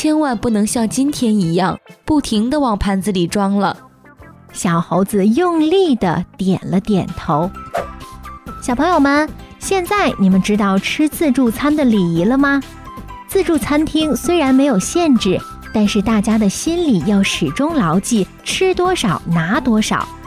千万不能像今天一样不停地往盘子里装了。 小猴子用力地点了点头。小朋友们，现在你们知道吃自助餐的礼仪了吗？自助餐厅虽然没有限制，但是大家的心里要始终牢记吃多少拿多少。